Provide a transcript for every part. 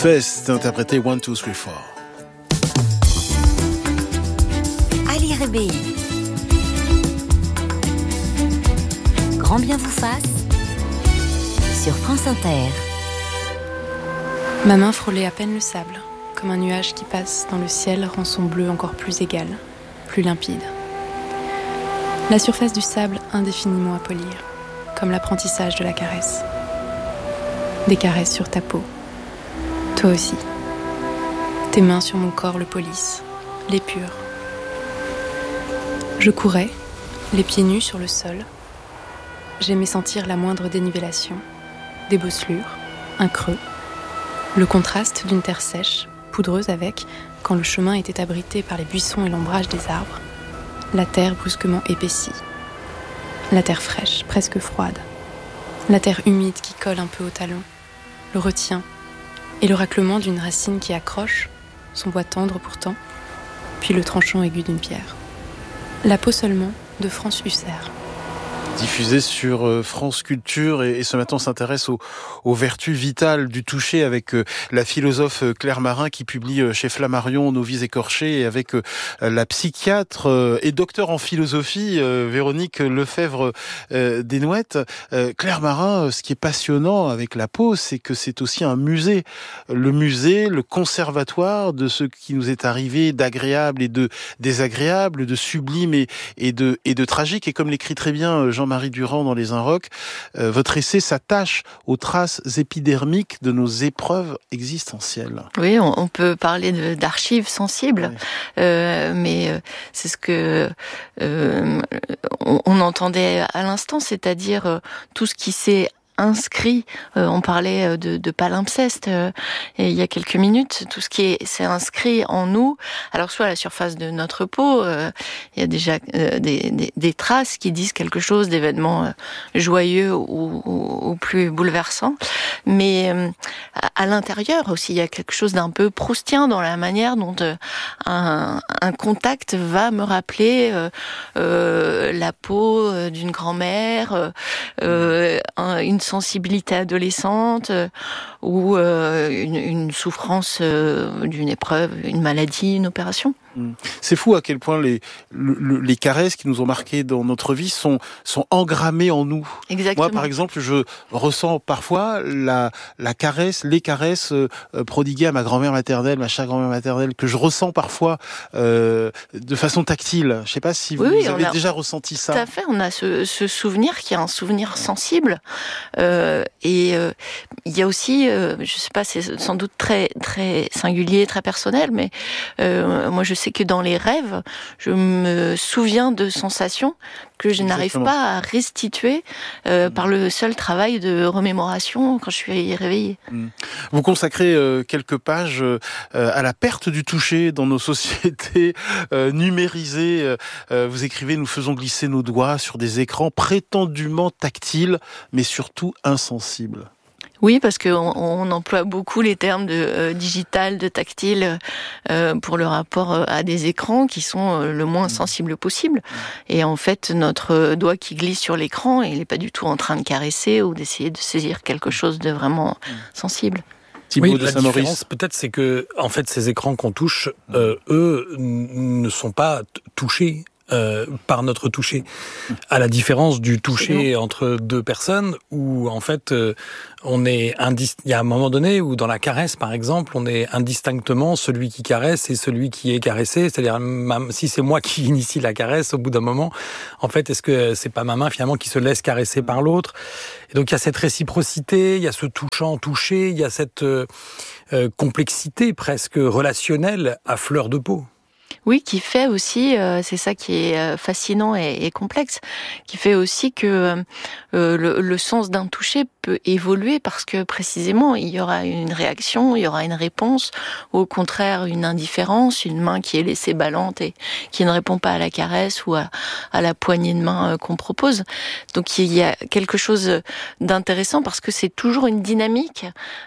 Fest, interprété 1, 2, 3, 4. Ali Rébéi. Grand bien vous fasse sur France Inter. Ma main frôlait à peine le sable, comme un nuage qui passe dans le ciel rend son bleu encore plus égal, plus limpide. La surface du sable indéfiniment à polir, comme l'apprentissage de la caresse. Des caresses sur ta peau. Toi aussi. Tes mains sur mon corps le polissent, l'épurent. Je courais, les pieds nus sur le sol. J'aimais sentir la moindre dénivellation, des bosselures, un creux, le contraste d'une terre sèche, poudreuse avec, quand le chemin était abrité par les buissons et l'ombrage des arbres, la terre brusquement épaissie. La terre fraîche, presque froide. La terre humide qui colle un peu au talon, le retient, et le raclement d'une racine qui accroche, son bois tendre pourtant, puis le tranchant aigu d'une pierre. La peau seulement de France Husser. Diffusé sur France Culture et ce matin on s'intéresse aux vertus vitales du toucher avec la philosophe Claire Marin qui publie chez Flammarion Nos vies écorchées et avec la psychiatre et docteur en philosophie Véronique Lefebvre Desnouettes. Claire Marin, ce qui est passionnant avec la peau, c'est que c'est aussi un musée. Le musée, le conservatoire de ce qui nous est arrivé d'agréable et de désagréable, de sublime et de tragique. Et comme l'écrit très bien Jean-Marie Durand dans Les Inrocks, votre essai s'attache aux traces épidermiques de nos épreuves existentielles. Oui, on peut parler d'archives sensibles, oui. Mais c'est ce que on entendait à l'instant, c'est-à-dire tout ce qui s'est inscrit, on parlait de palimpseste il y a quelques minutes, tout ce qui s'est inscrit en nous, alors soit à la surface de notre peau, il y a déjà des traces qui disent quelque chose d'événements joyeux ou plus bouleversants, mais à l'intérieur aussi, il y a quelque chose d'un peu proustien dans la manière dont un contact va me rappeler la peau d'une grand-mère, une sensibilité adolescente ou une souffrance d'une épreuve, une maladie, une opération. C'est fou à quel point les caresses qui nous ont marquées dans notre vie sont engrammées en nous. Exactement. Moi, par exemple, je ressens parfois les caresses prodiguées à ma grand-mère maternelle, ma chère grand-mère maternelle, que je ressens parfois de façon tactile. Je ne sais pas si vous avez déjà ressenti ça. Tout à fait, on a ce souvenir qui est un souvenir sensible. Et il y a aussi, je ne sais pas, c'est sans doute très, très singulier, très personnel, mais moi je sais que dans les rêves, je me souviens de sensations que je n'arrive pas à restituer par le seul travail de remémoration quand je suis réveillée. Vous consacrez quelques pages à la perte du toucher dans nos sociétés numérisées. Vous écrivez « Nous faisons glisser nos doigts sur des écrans prétendument tactiles, mais surtout insensibles ». Oui, parce qu'on emploie beaucoup les termes de digital, de tactile, pour le rapport à des écrans qui sont le moins sensibles possible. Et en fait, notre doigt qui glisse sur l'écran, il n'est pas du tout en train de caresser ou d'essayer de saisir quelque chose de vraiment sensible. Oui, la différence peut-être, c'est que en fait, ces écrans qu'on touche, eux, ne sont pas touchés par notre toucher, à la différence du toucher entre deux personnes où en fait on est il y a un moment donné où dans la caresse par exemple on est indistinctement celui qui caresse et celui qui est caressé, c'est-à-dire même si c'est moi qui initie la caresse au bout d'un moment, en fait est-ce que c'est pas ma main finalement qui se laisse caresser par l'autre? Et donc il y a cette réciprocité, il y a ce touchant-toucher, il y a cette complexité presque relationnelle à fleur de peau. Oui, qui fait aussi, c'est ça qui est fascinant et complexe, qui fait aussi que le sens d'un toucher peut évoluer parce que précisément il y aura une réaction, il y aura une réponse, ou au contraire une indifférence, une main qui est laissée ballante et qui ne répond pas à la caresse ou à la poignée de main qu'on propose. Donc il y a quelque chose d'intéressant parce que c'est toujours une dynamique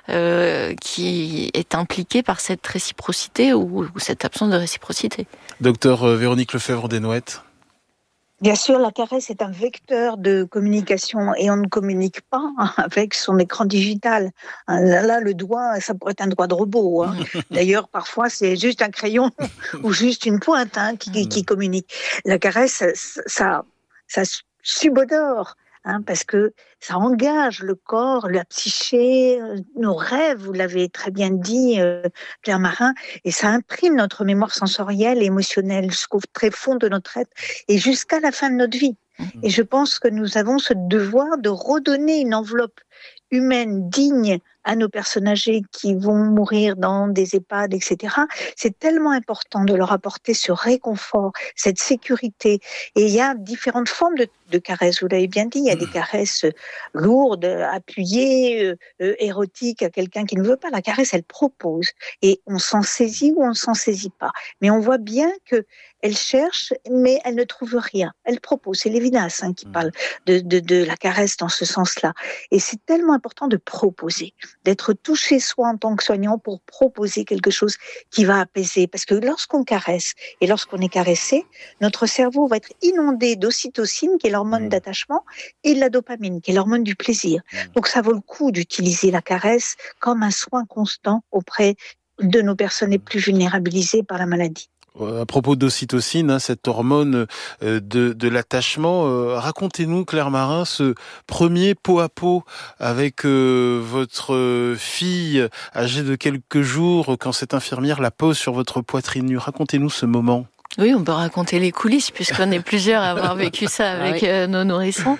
qui est impliquée par cette réciprocité ou cette absence de réciprocité. Docteur Véronique Lefebvre Desnouettes. Bien sûr, la caresse est un vecteur de communication et on ne communique pas avec son écran digital. Là, le doigt, ça pourrait être un doigt de robot. Hein. D'ailleurs, parfois, c'est juste un crayon ou juste une pointe qui communique. La caresse, ça subodore. Parce que ça engage le corps, la psyché, nos rêves, vous l'avez très bien dit, Claire Marin, et ça imprime notre mémoire sensorielle et émotionnelle jusqu'au très fond de notre être et jusqu'à la fin de notre vie. Et je pense que nous avons ce devoir de redonner une enveloppe humaine digne à nos personnes âgées qui vont mourir dans des EHPAD, etc. C'est tellement important de leur apporter ce réconfort, cette sécurité. Et il y a différentes formes de caresses, vous l'avez bien dit, il y a des caresses lourdes, appuyées, érotiques à quelqu'un qui ne veut pas. La caresse, elle propose. Et on s'en saisit ou on ne s'en saisit pas. Mais on voit bien qu'elle cherche, mais elle ne trouve rien. Elle propose. C'est Lévinas qui parle de la caresse dans ce sens-là. Et c'est tellement important de proposer, d'être touché soi en tant que soignant pour proposer quelque chose qui va apaiser. Parce que lorsqu'on caresse et lorsqu'on est caressé, notre cerveau va être inondé d'ocytocine, qui est l'hormone d'attachement, et de la dopamine, qui est l'hormone du plaisir. Donc ça vaut le coup d'utiliser la caresse comme un soin constant auprès de nos personnes les plus vulnérabilisées par la maladie. À propos d'ocytocine, cette hormone de l'attachement, racontez-nous, Claire Marin, ce premier pot à pot avec votre fille âgée de quelques jours, quand cette infirmière la pose sur votre poitrine nue. Racontez-nous ce moment. Oui, on peut raconter les coulisses puisqu'on est plusieurs à avoir vécu ça avec nos nourrissons.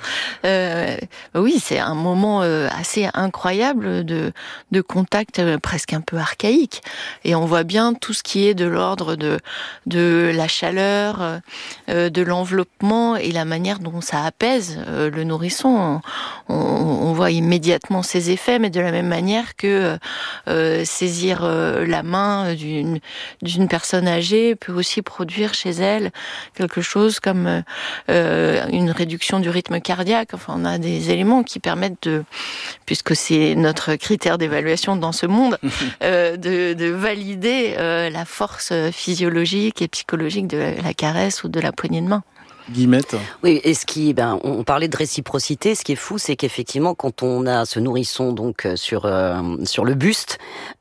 Oui, c'est un moment assez incroyable de contact presque un peu archaïque. Et on voit bien tout ce qui est de l'ordre de la chaleur, de l'enveloppement et la manière dont ça apaise le nourrisson. On voit immédiatement ses effets, mais de la même manière que saisir la main d'une personne âgée peut aussi produire chez elle quelque chose comme une réduction du rythme cardiaque. Enfin, on a des éléments qui permettent puisque c'est notre critère d'évaluation dans ce monde, de valider la force physiologique et psychologique de la caresse ou de la poignée de main. Guillemette. Oui, et on parlait de réciprocité. Ce qui est fou, c'est qu'effectivement, quand on a ce nourrisson donc sur le buste,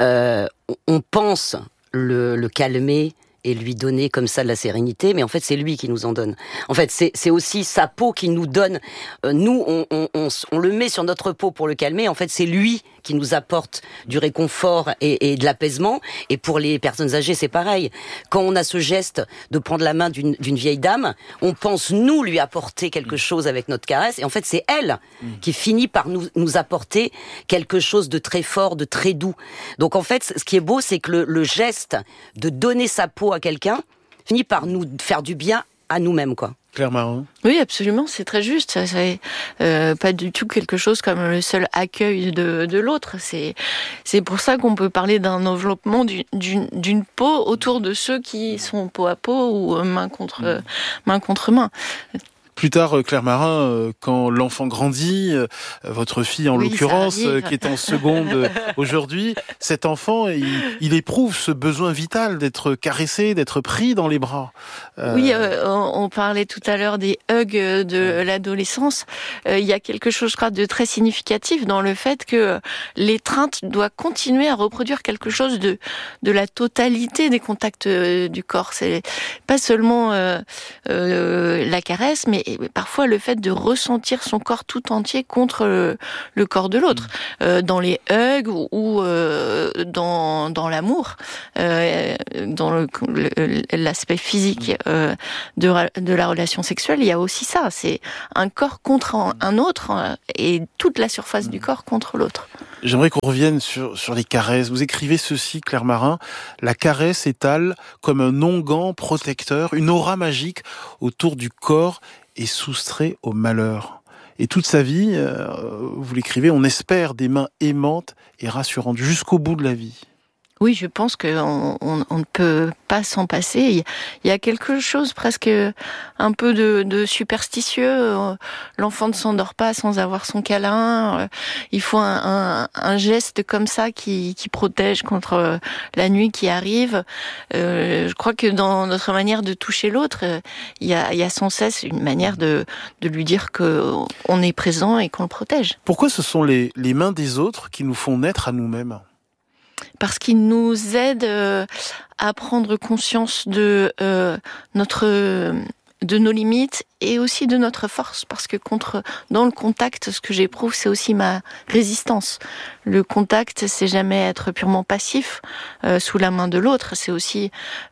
on pense le calmer et lui donner comme ça de la sérénité, mais en fait c'est lui qui nous en donne. En fait c'est aussi sa peau qui nous donne. Nous on le met sur notre peau pour le calmer. En fait c'est lui qui nous apporte du réconfort et de l'apaisement. Et pour les personnes âgées c'est pareil. Quand on a ce geste de prendre la main d'une vieille dame, on pense nous lui apporter quelque chose avec notre caresse. Et en fait c'est elle qui finit par nous apporter quelque chose de très fort, de très doux. Donc en fait ce qui est beau c'est que le geste de donner sa peau à quelqu'un finit par nous faire du bien à nous-mêmes, quoi. Claire Marin. Oui, absolument, c'est très juste. C'est pas du tout quelque chose comme le seul accueil de l'autre. C'est pour ça qu'on peut parler d'un enveloppement d'une peau autour de ceux qui sont peau à peau ou main contre main. Plus tard, Claire Marin, quand l'enfant grandit, votre fille en l'occurrence, qui est en seconde aujourd'hui, cet enfant, il éprouve ce besoin vital d'être caressé, d'être pris dans les bras. Oui, on parlait tout à l'heure des hugs de l'adolescence. Il y a quelque chose, je crois, de très significatif dans le fait que l'étreinte doit continuer à reproduire quelque chose de la totalité des contacts du corps. C'est pas seulement la caresse, mais parfois le fait de ressentir son corps tout entier contre le corps de l'autre, dans les hugs ou dans l'amour, dans l'aspect physique de la relation sexuelle. Il y a aussi ça, c'est un corps contre un autre et toute la surface du corps contre l'autre. J'aimerais qu'on revienne sur les caresses. Vous écrivez ceci, Claire Marin: la caresse étale comme un onguent protecteur, une aura magique autour du corps et soustrait au malheur. Et toute sa vie, vous l'écrivez, on espère des mains aimantes et rassurantes jusqu'au bout de la vie. Oui, je pense qu'on ne peut pas s'en passer. Il y a quelque chose presque un peu de superstitieux. L'enfant ne s'endort pas sans avoir son câlin. Il faut un geste comme ça qui protège contre la nuit qui arrive. Je crois que dans notre manière de toucher l'autre, il y a sans cesse une manière de lui dire qu'on est présent et qu'on le protège. Pourquoi ce sont les mains des autres qui nous font naître à nous-mêmes ? Parce qu'il nous aide à prendre conscience de nos limites et aussi de notre force. Parce que dans le contact, ce que j'éprouve, c'est aussi ma résistance. Le contact, c'est jamais être purement passif sous la main de l'autre. C'est aussi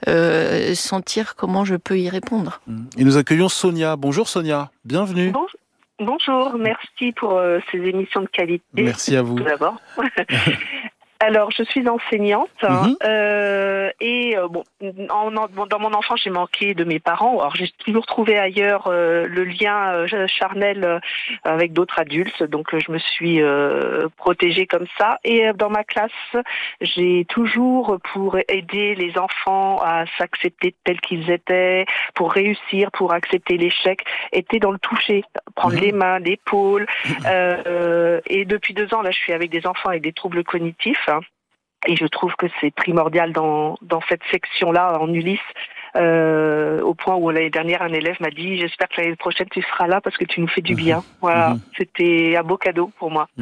sentir comment je peux y répondre. Et nous accueillons Sonia. Bonjour Sonia, bienvenue. Bonjour, merci pour ces émissions de qualité. Merci à vous. Tout d'abord. Alors, je suis enseignante et dans mon enfance, j'ai manqué de mes parents. Alors, j'ai toujours trouvé ailleurs le lien charnel avec d'autres adultes, donc je me suis protégée comme ça. Et dans ma classe, j'ai toujours, pour aider les enfants à s'accepter tels qu'ils étaient, pour réussir, pour accepter l'échec, été dans le toucher, prendre les mains, l'épaule. Et depuis 2 ans, là, je suis avec des enfants avec des troubles cognitifs. Et je trouve que c'est primordial dans cette section-là, en Ulysse, au point où l'année dernière, un élève m'a dit « J'espère que l'année prochaine, tu seras là parce que tu nous fais du bien. » Voilà, c'était un beau cadeau pour moi.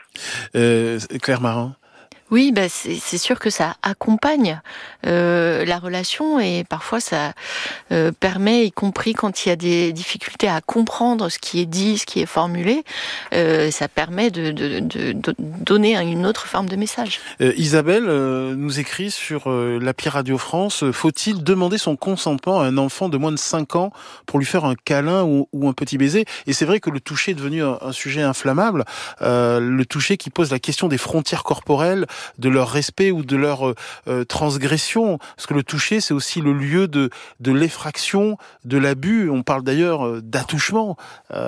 Claire Marin. Oui, c'est sûr que ça accompagne la relation et parfois ça permet, y compris quand il y a des difficultés à comprendre ce qui est dit, ce qui est formulé, ça permet de donner une autre forme de message. Isabelle nous écrit sur l'appli Radio France, faut-il demander son consentement à un enfant de moins de 5 ans pour lui faire un câlin ou un petit baiser ? Et c'est vrai que le toucher est devenu un sujet inflammable, le toucher qui pose la question des frontières corporelles, de leur respect ou de leur transgression, parce que le toucher c'est aussi le lieu de l'effraction, de l'abus. On parle d'ailleurs d'attouchement.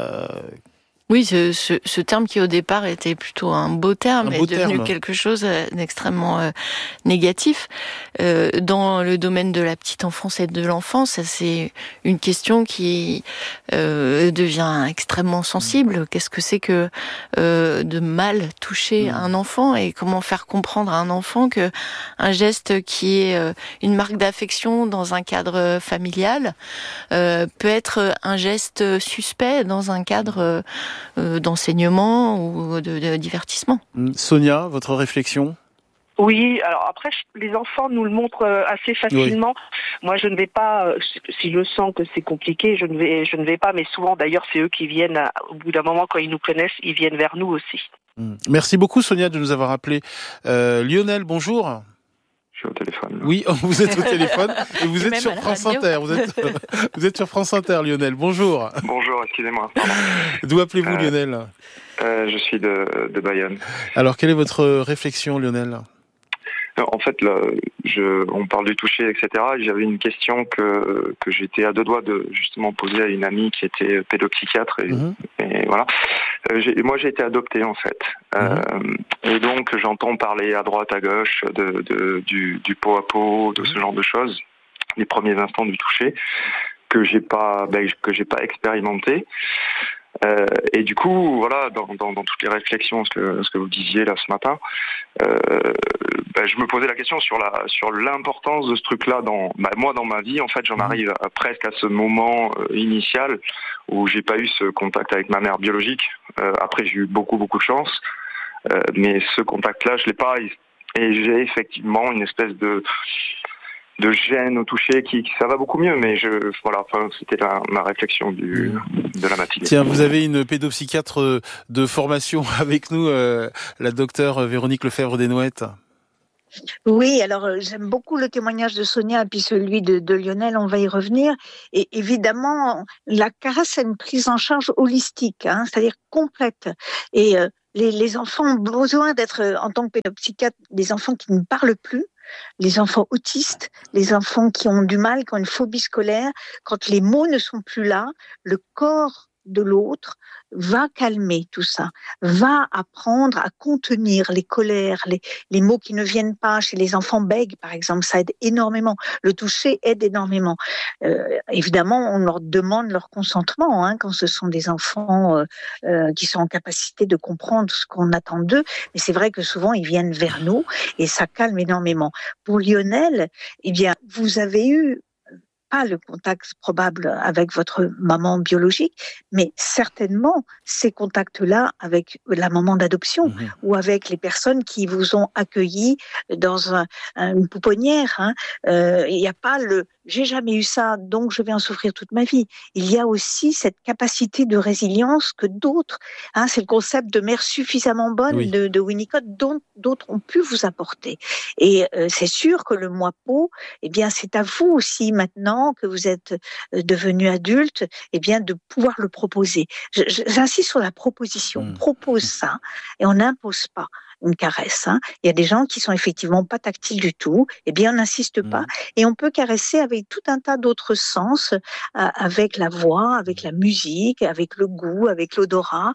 Oui, ce terme qui au départ était plutôt un beau terme est devenu quelque chose d'extrêmement négatif. Dans le domaine de la petite enfance et de l'enfance, c'est une question qui devient extrêmement sensible. Qu'est-ce que c'est que de mal toucher un enfant et comment faire comprendre à un enfant que un geste qui est une marque d'affection dans un cadre familial peut être un geste suspect dans un cadre d'enseignement ou de divertissement. Sonia, votre réflexion ? Oui, alors après, les enfants nous le montrent assez facilement. Oui. Moi, je ne vais pas, si je sens que c'est compliqué, je ne vais pas, mais souvent, d'ailleurs, c'est eux qui viennent, au bout d'un moment, quand ils nous connaissent, ils viennent vers nous aussi. Merci beaucoup, Sonia, de nous avoir appelés. Lionel, bonjour. Je suis au téléphone. Oui, vous êtes au téléphone et vous êtes sur France Inter. Vous êtes sur France Inter, Lionel. Bonjour. Bonjour, excusez-moi. Pardon. D'où appelez-vous, Lionel ? Je suis de Bayonne. Alors, quelle est votre réflexion, Lionel ? En fait, là, on parle du toucher, etc. J'avais une question que j'étais à 2 doigts de justement poser à une amie qui était pédopsychiatre et voilà. Moi, j'ai été adopté en fait, et donc j'entends parler à droite, à gauche du pot à pot, de ce genre de choses, les premiers instants du toucher que j'ai pas expérimenté. Et du coup, voilà, dans toutes les réflexions, ce que vous disiez là ce matin, je me posais la question sur l'importance de ce truc-là moi dans ma vie. En fait, j'en arrive presque à ce moment initial où j'ai pas eu ce contact avec ma mère biologique. Après, j'ai eu beaucoup de chance, mais ce contact-là, je l'ai pas. Et j'ai effectivement une espèce de gêne au toucher ça va beaucoup mieux, mais c'était ma réflexion de la matinée. Tiens, vous avez une pédopsychiatre de formation avec nous, la docteure Véronique Lefebvre-Desnouettes. Oui, alors j'aime beaucoup le témoignage de Sonia et puis celui de Lionel, on va y revenir. Et évidemment, la caresse, c'est une prise en charge holistique, c'est-à-dire complète. Et les enfants ont besoin d'être, en tant que pédopsychiatre, des enfants qui ne parlent plus, les enfants autistes, les enfants qui ont du mal, qui ont une phobie scolaire. Quand les mots ne sont plus là, le corps de l'autre va calmer tout ça, va apprendre à contenir les colères, les mots qui ne viennent pas. Chez les enfants bègues, par exemple, ça aide énormément. Le toucher aide énormément. Évidemment, on leur demande leur consentement quand ce sont des enfants qui sont en capacité de comprendre ce qu'on attend d'eux. Mais c'est vrai que souvent, ils viennent vers nous et ça calme énormément. Pour Lionel, eh bien, vous avez eu pas le contact probable avec votre maman biologique, mais certainement ces contacts-là avec la maman d'adoption ou avec les personnes qui vous ont accueilli dans une pouponnière. Il n'y a pas j'ai jamais eu ça, donc je vais en souffrir toute ma vie. Il y a aussi cette capacité de résilience que d'autres, c'est le concept de mère suffisamment bonne de Winnicott, dont d'autres ont pu vous apporter. Et c'est sûr que le moi peau, eh bien, c'est à vous aussi maintenant que vous êtes devenu adulte, eh bien, de pouvoir le proposer. J'insiste sur la proposition. On propose ça et on n'impose pas une caresse. Il y a des gens qui sont effectivement pas tactiles du tout, eh bien on n'insiste pas et on peut caresser avec tout un tas d'autres sens, avec la voix, avec la musique, avec le goût, avec l'odorat,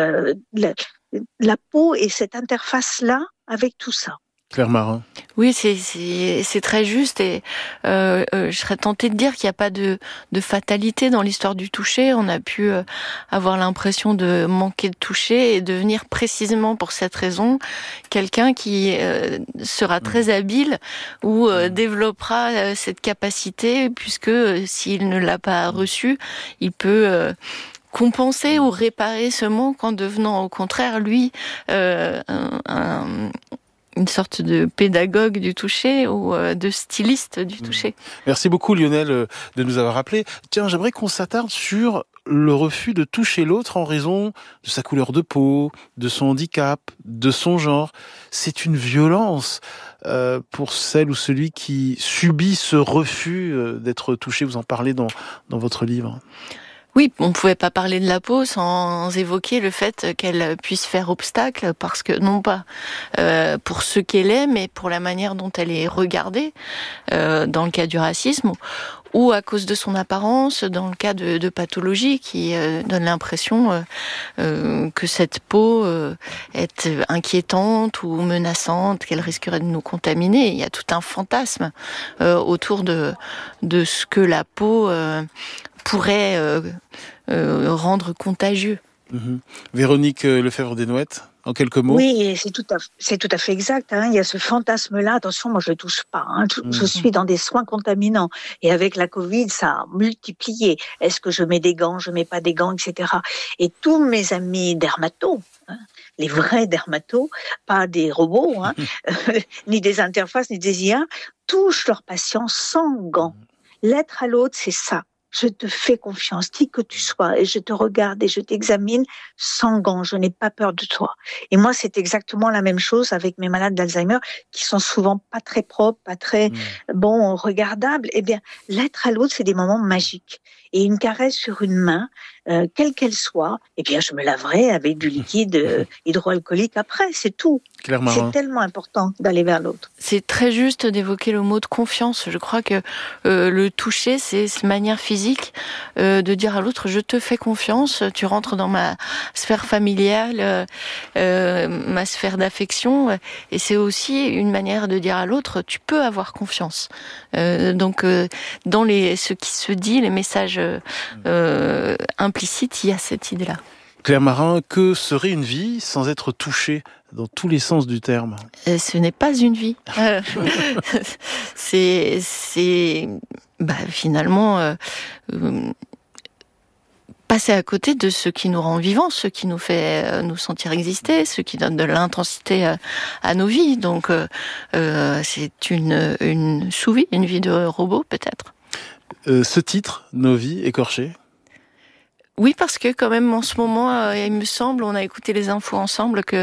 la peau et cette interface-là avec tout ça. Claire Marin. Oui, c'est très juste et je serais tentée de dire qu'il n'y a pas de fatalité dans l'histoire du toucher. On a pu avoir l'impression de manquer de toucher et devenir précisément pour cette raison quelqu'un qui sera très habile ou développera cette capacité puisque s'il ne l'a pas reçue, il peut compenser ou réparer ce manque en devenant au contraire lui une sorte de pédagogue du toucher ou de styliste du toucher. Merci beaucoup Lionel de nous avoir rappelé. Tiens, j'aimerais qu'on s'attarde sur le refus de toucher l'autre en raison de sa couleur de peau, de son handicap, de son genre. C'est une violence pour celle ou celui qui subit ce refus d'être touché. Vous en parlez dans votre livre. Oui, on ne pouvait pas parler de la peau sans évoquer le fait qu'elle puisse faire obstacle, parce que non pas pour ce qu'elle est, mais pour la manière dont elle est regardée, dans le cas du racisme, ou à cause de son apparence, dans le cas de pathologie qui donne l'impression que cette peau est inquiétante ou menaçante, qu'elle risquerait de nous contaminer. Il y a tout un fantasme autour de ce que la peau pourrait rendre contagieux. Véronique Lefebvre-Desnouettes, en quelques mots. Oui, c'est tout à fait exact. Il y a ce fantasme-là. Attention, moi je ne touche pas. Je suis dans des soins contaminants. Et avec la Covid, ça a multiplié. Est-ce que je mets des gants, je ne mets pas des gants, etc. Et tous mes amis dermatos, les vrais dermatos, pas des robots, ni des interfaces, ni des IA, touchent leurs patients sans gants. L'être à l'autre, c'est ça. Je te fais confiance, qui que tu sois, et je te regarde et je t'examine sans gants, je n'ai pas peur de toi. Et moi, c'est exactement la même chose avec mes malades d'Alzheimer, qui sont souvent pas très propres, pas très regardables. Eh bien, l'être à l'autre, c'est des moments magiques. Et une caresse sur une main, quelle qu'elle soit, eh bien, je me laverai avec du liquide hydroalcoolique après, c'est tout. C'est tellement important d'aller vers l'autre. C'est très juste d'évoquer le mot de confiance. Je crois que le toucher, c'est cette manière physique de dire à l'autre, je te fais confiance, tu rentres dans ma sphère familiale, ma sphère d'affection, et c'est aussi une manière de dire à l'autre, tu peux avoir confiance. Donc, dans ce qui se dit, les messages implicites, il y a cette idée-là. Claire Marin, que serait une vie sans être touchée dans tous les sens du terme ? Ce n'est pas une vie. C'est finalement passer à côté de ce qui nous rend vivants, ce qui nous fait nous sentir exister, ce qui donne de l'intensité à nos vies. Donc c'est une sous-vie, une vie de robot peut-être. Ce titre, Nos vies écorchées ? Oui, parce que quand même en ce moment, il me semble, on a écouté les infos ensemble, que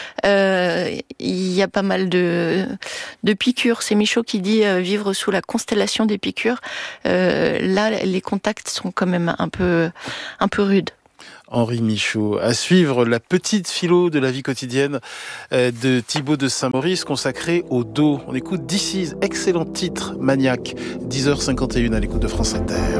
il y a pas mal de piqûres. C'est Michaud qui dit vivre sous la constellation des piqûres. Là, les contacts sont quand même un peu rudes. Henri Michaud. À suivre la petite philo de la vie quotidienne de Thibaut de Saint-Maurice consacrée au dos. On écoute This Is, excellent titre, Maniaque, 10h51 à l'écoute de France Inter.